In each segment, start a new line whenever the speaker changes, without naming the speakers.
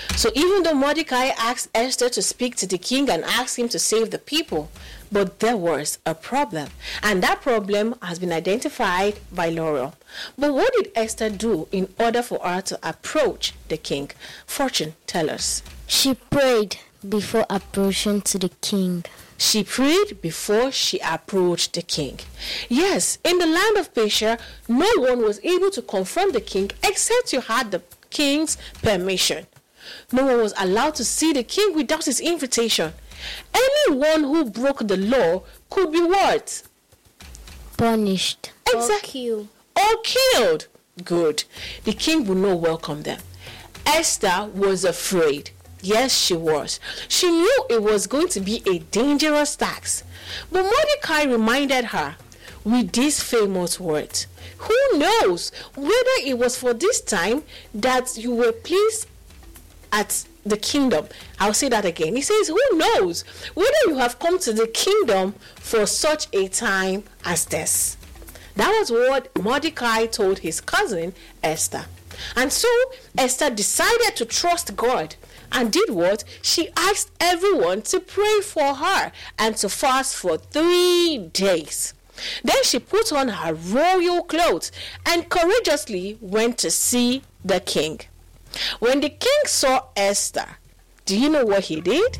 So even though Mordecai asked Esther to speak to the king and asked him to save the people, but there was a problem. And that problem has been identified by Laurel. But what did Esther do in order for her to approach the king? Fortune, tell us.
She prayed before approaching to the king.
She prayed before she approached the king. Yes, in the land of Persia, no one was able to confront the king except you had the king's permission. No one was allowed to see the king without his invitation. Anyone who broke the law could be what?
Punished.
Exactly. Or killed. Good. The king would not welcome them. Esther was afraid. Yes, she was. She knew it was going to be a dangerous task. But Mordecai reminded her with these famous words. Who knows whether it was for this time that you were pleased at the kingdom. I'll say that again. He says, who knows whether you have come to the kingdom for such a time as this. That was what Mordecai told his cousin Esther. And so Esther decided to trust God and did what? She asked everyone to pray for her and to fast for 3 days. Then she put on her royal clothes and courageously went to see the king. When the king saw Esther, do you know what he did?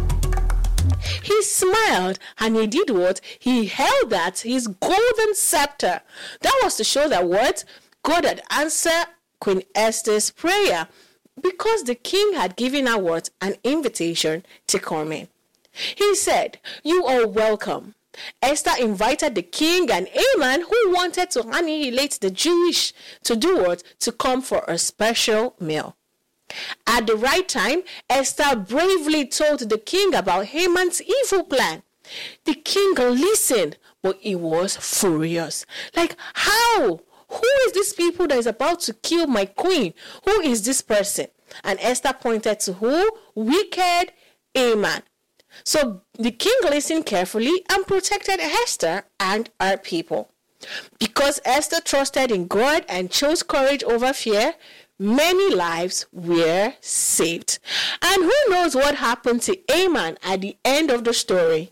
He smiled and he did what? He held out his golden scepter. That was to show that what? God had answered Queen Esther's prayer because the king had given her what? An invitation to come in. He said, you are welcome. Esther invited the king and Haman, who wanted to annihilate the Jewish, to do what? To come for a special meal. At the right time, Esther bravely told the king about Haman's evil plan. The king listened, but he was furious. Like, how? Who is this people that is about to kill my queen? Who is this person? And Esther pointed to who? Wicked Haman. So the king listened carefully and protected Esther and her people. Because Esther trusted in God and chose courage over fear, many lives were saved. And who knows what happened to Haman at the end of the story?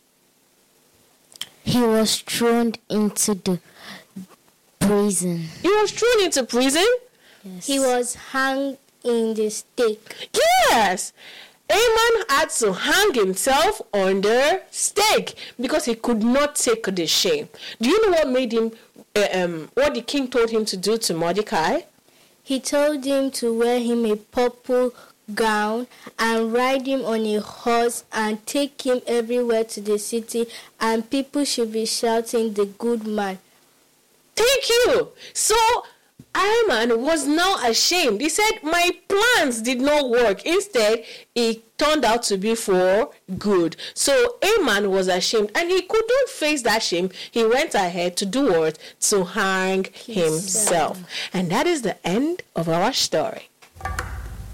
He was thrown into the prison.
He was thrown into prison?
Yes.
He was hung in the stake.
Yes. Haman had to hang himself on the stake because he could not take the shame. Do you know what made him, what the king told him to do to Mordecai?
He told him to wear him a purple gown and ride him on a horse and take him everywhere to the city, and people should be shouting, the good man.
Thank you. So Haman was now ashamed. He said, my plans did not work. Instead, it turned out to be for good. So Haman was ashamed and he couldn't face that shame. He went ahead to do what? To hang himself. And that is the end of our story.